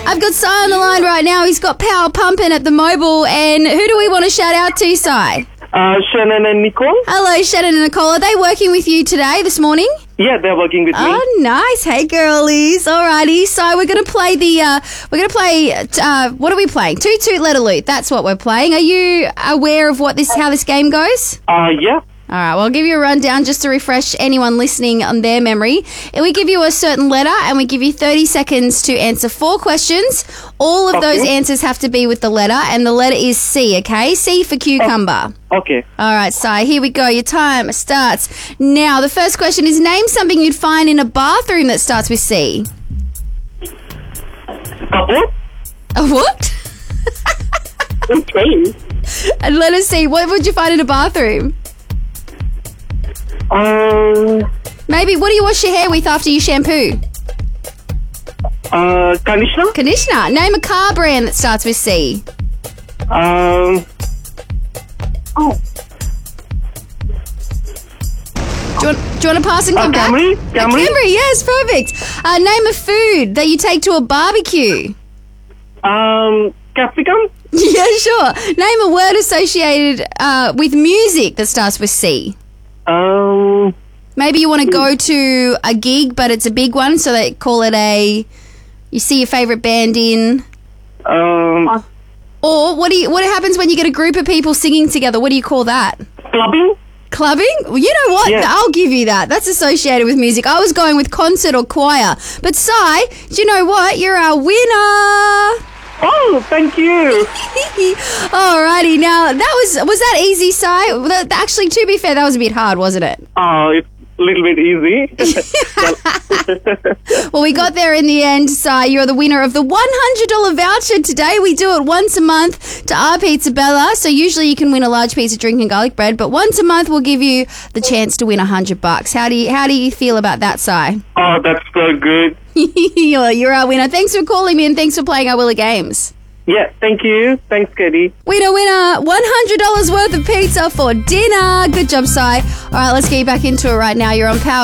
I've got Si on the line right now. He's got power pumping at the mobile. And who do we want to shout out to, Si? Shannon and Nicole. Hello, Shannon and Nicole. Are they working with you today, this morning? Yeah, they're working with me. Oh, nice. Hey, girlies. Alrighty. So we're going to play what are we playing? Toot Toot Let a Loot. That's what we're playing. Are you aware of how this game goes? Yeah. All right, well, I'll give you a rundown just to refresh anyone listening on their memory. And we give you a certain letter and we give you 30 seconds to answer 4 questions. All of those answers have to be with the letter, and the letter is C, okay? C for cucumber. Okay. All right, Si, here we go. Your time starts now. The first question is, name something you'd find in a bathroom that starts with C. Couple? A what? Okay. And letter C, what would you find in a bathroom? Maybe, what do you wash your hair with after you shampoo? Conditioner? Conditioner. Name a car brand that starts with C. Oh. Do you want to pass and come back? Camry? Camry, yes, perfect. Name a food that you take to a barbecue. Capsicum? Yeah, sure. Name a word associated with music that starts with C. Maybe you want to go to a gig, but it's a big one, so they call it you see your favourite band in. Or what happens when you get a group of people singing together? What do you call that? Clubbing? Clubbing? Well, you know what? Yeah. I'll give you that. That's associated with music. I was going with concert or choir. But Si, do you know what? You're our winner. Oh, thank you. Alrighty, now was that easy, Si? Actually, to be fair, that was a bit hard, wasn't it? It's a little bit easy. Well, we got there in the end, Si. You're the winner of the $100 voucher today. We do it once a month to our Pizza Bella. So usually you can win a large piece of drinking garlic bread, but once a month we'll give you the chance to win $100. How do you feel about that, Si? Oh, that's so good. You're our winner. Thanks for calling me and thanks for playing our Willa Games. Yeah, thank you. Thanks, Katie. Winner, $100 worth of pizza for dinner. Good job, Si. All right, let's get you back into it right now. You're on Power.